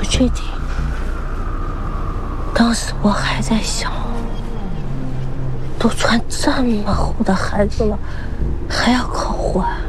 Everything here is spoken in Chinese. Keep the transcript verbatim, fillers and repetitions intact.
确定。当时我还在想，都穿这么厚的孩子了，还要靠还。